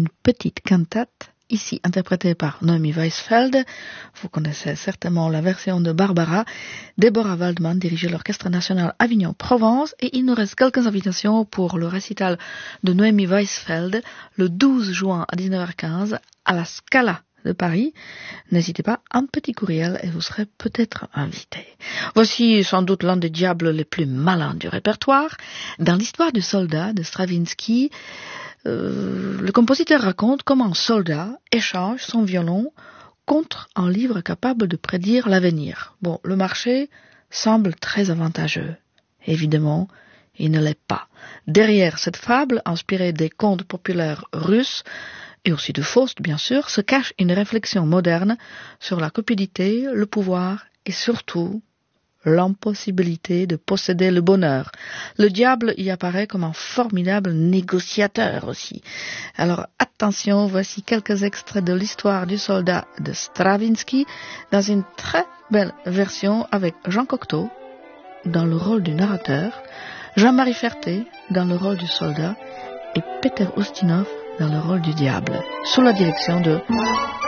une petite cantate, ici interprétée par Noémie Weisfeld. Vous connaissez certainement la version de Barbara. Deborah Waldman dirigeait l'Orchestre National Avignon-Provence et il nous reste quelques invitations pour le récital de Noémie Weisfeld le 12 juin à 19h15 à la Scala de Paris. N'hésitez pas, un petit courriel et vous serez peut-être invité. Voici sans doute l'un des diables les plus malins du répertoire. Dans l'histoire du soldat de Stravinsky, le compositeur raconte comment un soldat échange son violon contre un livre capable de prédire l'avenir. Bon, le marché semble très avantageux. Évidemment, il ne l'est pas. Derrière cette fable, inspirée des contes populaires russes, et aussi de Faust, bien sûr, se cache une réflexion moderne sur la cupidité, le pouvoir et surtout l'impossibilité de posséder le bonheur. Le diable y apparaît comme un formidable négociateur aussi. Alors attention, voici quelques extraits de l'histoire du soldat de Stravinsky dans une très belle version avec Jean Cocteau dans le rôle du narrateur, Jean-Marie Ferté dans le rôle du soldat et Peter Ustinov dans le rôle du diable, sous la direction de